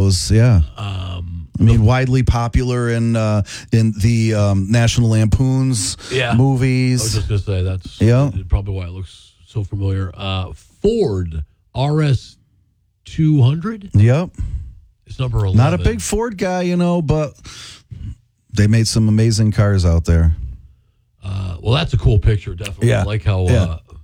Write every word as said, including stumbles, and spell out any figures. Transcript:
those. Yeah. Um, I mean, widely popular in uh, in the um, National Lampoon's yeah. movies. I was just going to say that's yeah. probably why it looks so familiar. Uh, Ford R S two hundred. Yep. It's number eleven. Not a big Ford guy, you know, but they made some amazing cars out there. Uh, well, that's a cool picture, definitely. Yeah. I like how yeah. uh,